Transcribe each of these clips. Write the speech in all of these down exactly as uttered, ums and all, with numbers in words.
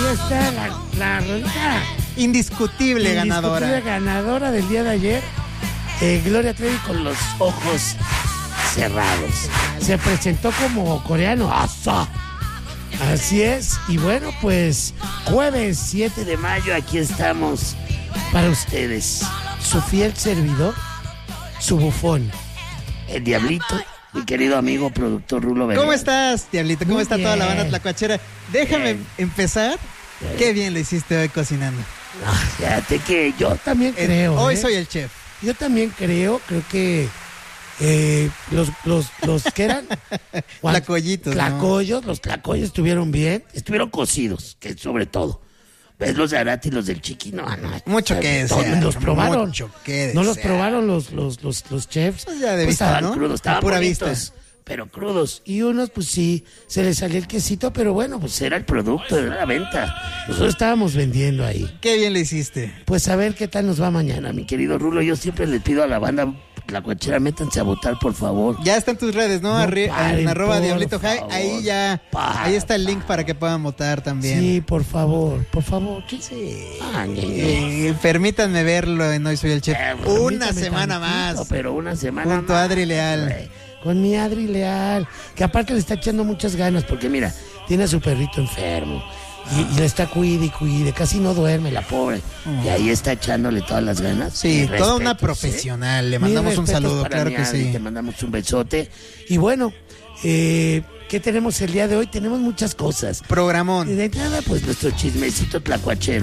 está la, la rolita indiscutible ganadora. Indiscutible ganadora del día de ayer. Eh, Gloria Trevi con los ojos cerrados. Se presentó como coreano. ¡Asa! Así es. Y bueno, pues jueves siete de mayo aquí estamos para ustedes. Su fiel servidor, su bufón, el Diablito, mi querido amigo productor Rulo Berea. ¿Cómo estás, Diablito? ¿Cómo Muy está bien. toda la banda tlacuachera? Déjame Bien. empezar. Bien. Qué bien le hiciste hoy cocinando. Ah, fíjate que yo también Eh, creo. Hoy ¿eh? soy el chef. Yo también creo, creo que eh, los, los, los que eran Tlacoyitos, ¿no? tlacoyos, los tlacoyos estuvieron bien, estuvieron cocidos, que sobre todo. ¿Ves los de Arati y los del Chiqui? No, no. Mucho eh, que todos desear, los probaron. mucho que no los desear. probaron los, los, los, los chefs. Pues ya de Pues vista, estaban ¿no? crudos, A estaban pura bonitos, vista. pero crudos. Y unos, pues sí, se les salió el quesito, pero bueno, pues era el producto, era la venta. Nosotros estábamos vendiendo ahí. Qué bien le hiciste. Pues a ver qué tal nos va mañana, mi querido Rulo. Yo siempre le pido a la banda La Cuachera, métanse a votar, por favor. Ya está en tus redes, ¿no? No Arri- paren, en arroba por Diablito High. favor. Ahí ya. Para, ahí está el link para. para que puedan votar también. Sí, por favor, por favor. ¿Qué? Sí. Ah, ñe, ñe. Eh, permítanme verlo en Hoy Soy el Chef. Eh, Una permítame semana tantito, más. Pero una semana Junto más. a Adri Leal. güey. Con mi Adri Leal. Que aparte le está echando muchas ganas. Porque mira, tiene a su perrito enfermo. Y, y le está cuide y cuide. Casi no duerme la pobre. Oh. Y ahí está echándole todas las ganas. Sí, Mis toda una respetos, ¿eh? profesional. Le Mis mandamos un respetos saludo, para claro mi que Adri, sí. Te mandamos un besote. Y bueno, eh, ¿qué tenemos el día de hoy? Tenemos muchas cosas. Programón. De entrada, pues nuestro chismecito tlacuachero.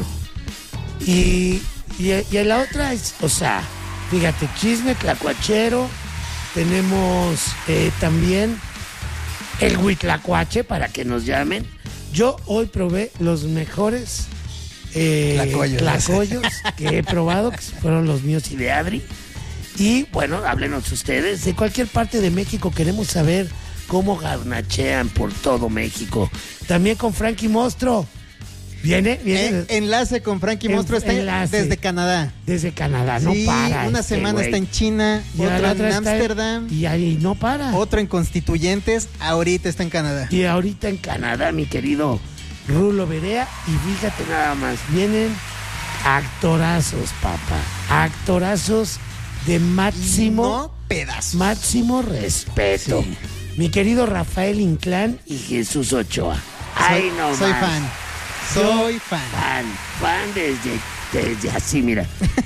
Y, y, y la otra es, o sea, fíjate, chisme tlacuachero. Tenemos eh, también el huitlacuache para que nos llamen. Yo hoy probé los mejores eh, Tlacoyos. tlacoyos que he probado, que fueron los míos y de Adri. Y bueno, háblenos ustedes. De cualquier parte de México queremos saber cómo garnachean por todo México. También con Frankie Monstruo. Viene, viene En- enlace con Frankie En- Monstruo está en- enlace. desde Canadá. desde Canadá, no Sí, para. una este semana güey. está en China, Y la otra otra en está Ámsterdam, Y ahí no para. otro en Constituyentes, ahorita está en Canadá. Y ahorita en Canadá, mi querido Rulo Berea. Y fíjate nada más, vienen actorazos, papá. Actorazos de máximo, No pedazos. máximo respeto. Sí. Mi querido Rafael Inclán y Jesús Ochoa. Ay, no Soy más. fan. Soy fan. Fan, fan desde, desde así, mira.